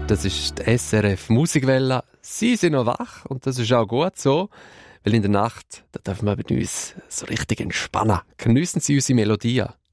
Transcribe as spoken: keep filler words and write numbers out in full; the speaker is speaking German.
Das ist die S R F Musikwelle. Sie sind noch wach und das ist auch gut so, weil in der Nacht da dürfen wir mit uns so richtig entspannen. Geniessen Sie unsere Melodien.